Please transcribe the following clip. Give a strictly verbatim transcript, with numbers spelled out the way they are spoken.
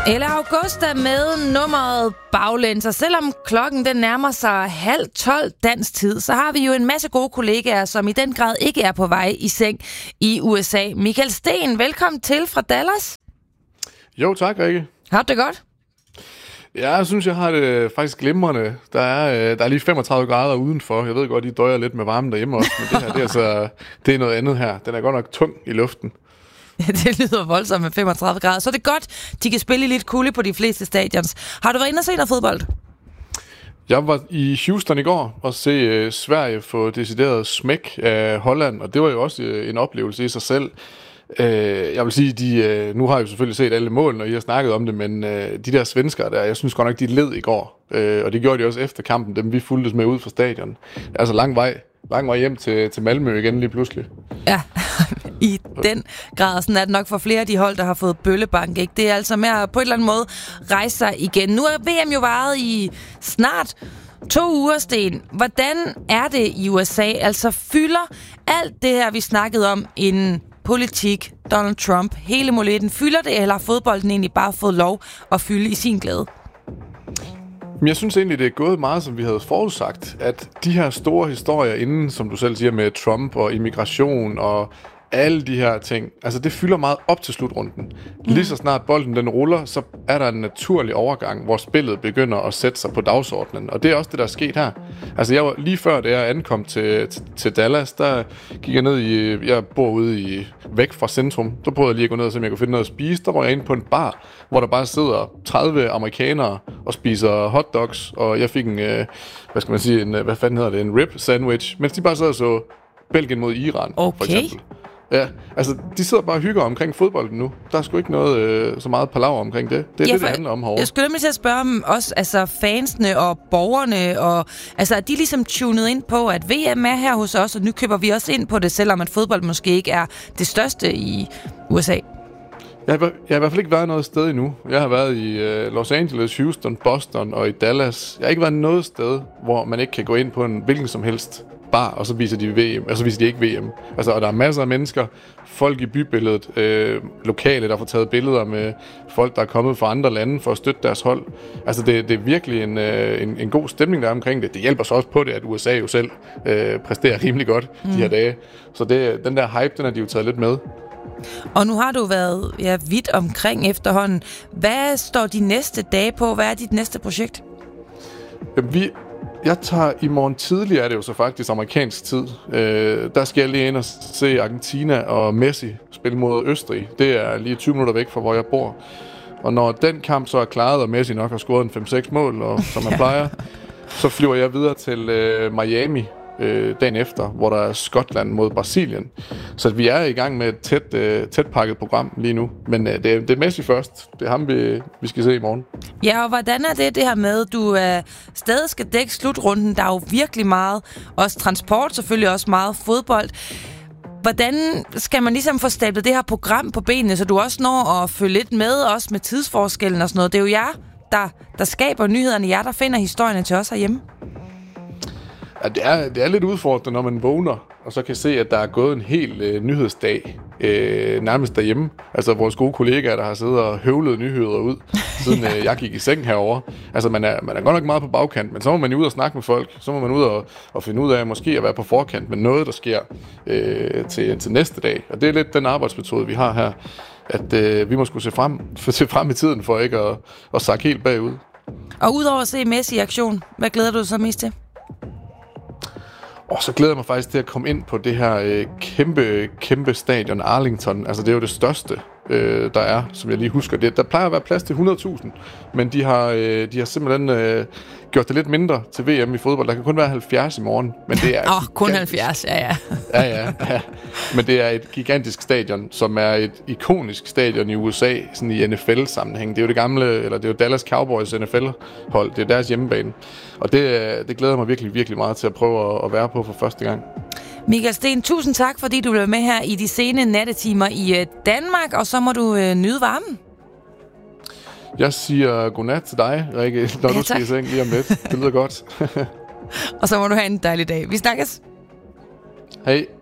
Eller Augusta med nummeret Baglæns. Og selvom klokken den nærmer sig halv tolv dansk tid, så har vi jo en masse gode kollegaer, som i den grad ikke er på vej i seng i U S A. Michael Sten, velkommen til fra Dallas. Jo, tak, Rikke. Har du det godt? Ja, jeg synes, jeg har det faktisk glimrende. Der er, der er lige femogtredive grader udenfor. Jeg ved godt, de døjer lidt med varmen derhjemme også, men det her, det er, altså, det er noget andet her. Den er godt nok tung i luften. Ja, det lyder voldsomt med femogtredive grader. Så det er godt, de kan spille lidt kulde på de fleste stadions. Har du været inde og se noget fodbold? Jeg var i Houston i går og se uh, Sverige få decideret smæk af Holland, og det var jo også uh, en oplevelse i sig selv. Uh, jeg vil sige, de, uh, nu har jeg jo selvfølgelig set alle mål, når I har snakket om det, men uh, de der svenskere der, jeg synes godt nok, de led i går. Uh, og det gjorde de også efter kampen, dem vi fulgtes med ud fra stadion. Altså lang vej. Lang vej hjem til, til Malmø igen lige pludselig. Ja, i den grad. Sådan er det nok for flere af de hold, der har fået bøllebank. Ikke? Det er altså med at på en eller anden måde rejse sig igen. Nu er V M jo varet i snart to uger, Sten. Hvordan er det i U S A? Altså fylder alt det her, vi snakkede om inden politik, Donald Trump, hele moletten, fylder det, eller har fodbolden egentlig bare fået lov at fylde i sin glæde? Men jeg synes egentlig, det er gået meget, som vi havde forudsagt, at de her store historier inden, som du selv siger, med Trump og immigration og alle de her ting, altså det fylder meget op til slutrunden. Lige så snart bolden den ruller, så er der en naturlig overgang, hvor spillet begynder at sætte sig på dagsordenen. Og det er også det, der er sket her. Altså jeg var lige før, da jeg ankom til, til, til Dallas, der gik jeg ned i, jeg bor ude i, væk fra centrum, der prøvede jeg lige at gå ned, så jeg kunne finde noget at spise. Der var jeg inde på en bar, hvor der bare sidder tredive amerikanere og spiser hotdogs, og jeg fik en, hvad skal man sige, en, hvad fanden hedder det, en rib sandwich, mens de bare sad og så Belgien mod Iran, okay. For eksempel. Ja, altså de sidder bare og hygger omkring fodbolden nu. Der er sgu ikke noget øh, så meget palaver omkring det. Det er ja, det, det handler om herovre. Jeg skulle nemlig til at spørge om også, altså fansene og borgerne, og altså er de ligesom tunet ind på, at V M er her hos os, og nu køber vi også ind på det, selvom at fodbold måske ikke er det største i U S A? Jeg har, jeg har i hvert fald ikke været noget sted endnu. Jeg har været i øh, Los Angeles, Houston, Boston og i Dallas. Jeg har ikke været noget sted, hvor man ikke kan gå ind på en hvilken som helst bar, og så viser de V M, og så viser de ikke V M. Altså, og der er masser af mennesker, folk i bybilledet, øh, lokale, der får taget billeder med folk, der er kommet fra andre lande for at støtte deres hold. Altså, det, det er virkelig en, øh, en, en god stemning, der er omkring det. Det hjælper så også på det, at U S A jo selv øh, præsterer rimelig godt mm. de her dage. Så det, den der hype, den har de jo taget lidt med. Og nu har du været ja, vidt omkring efterhånden. Hvad står de næste dage på? Hvad er dit næste projekt? Vi Jeg tager i morgen tidlig, er det jo så faktisk amerikansk tid. Øh, der skal jeg lige ind og se Argentina og Messi spille mod Østrig. Det er lige tyve minutter væk fra, hvor jeg bor. Og når den kamp så er klaret, og Messi nok har scoret en fem seks mål, og, som man plejer, så flyver jeg videre til øh, Miami øh, dagen efter, hvor der er Skotland mod Brasilien. Så vi er i gang med et tæt, øh, tæt pakket program lige nu. Men øh, det, er, det er Messi først. Det er ham, vi, vi skal se i morgen. Ja, og hvordan er det, det her med, at du øh, stadig skal dække slutrunden? Der er jo virkelig meget, også transport, selvfølgelig også meget fodbold. Hvordan skal man ligesom få stablet det her program på benene, så du også når at følge lidt med, også med tidsforskellen og sådan noget? Det er jo jer, der, der skaber nyhederne, jer, der finder historierne til os herhjemme. Ja, det er, det er lidt udfordrende, når man vågner, og så kan se, at der er gået en hel øh, nyhedsdag øh, nærmest derhjemme. Altså vores gode kollegaer, der har siddet og høvlet nyheder ud, siden øh, jeg gik i seng herovre. Altså man er, man er godt nok meget på bagkant, men så må man jo ud og snakke med folk. Så må man ud og, og finde ud af måske at være på forkant med noget, der sker øh, til, til næste dag. Og det er lidt den arbejdsmetode, vi har her, at øh, vi må skulle se frem, se frem i tiden for ikke at, at sakke helt bagud. Og udover at se Messi i aktion, hvad glæder du dig så mest til? Og så glæder jeg mig faktisk til at komme ind på det her øh, kæmpe, kæmpe stadion Arlington. Altså det er jo det største, øh, der er, som jeg lige husker. Det, der plejer at være plads til hundrede tusind, men de har, øh, de har simpelthen øh, gjort det lidt mindre til V M i fodbold. Der kan kun være halvfjerds i morgen, men det er... Åh, oh, kun halvfjerds, ja, ja. ja, ja, ja. Men det er et gigantisk stadion, som er et ikonisk stadion i U S A, sådan i N F L-sammenhæng. Det er jo det gamle, eller det er jo Dallas Cowboys N F L-hold. Det er deres hjemmebane. Og det, det glæder mig virkelig, virkelig meget til at prøve at være på for første gang. Michael Sten, tusind tak, fordi du blev med her i de sene nattetimer i Danmark, og så må du øh, nyde varmen. Jeg siger godnat til dig, Rikke, når ja, du skal i seng lige om lidt. Det lyder godt. Og så må du have en dejlig dag. Vi snakkes. Hej.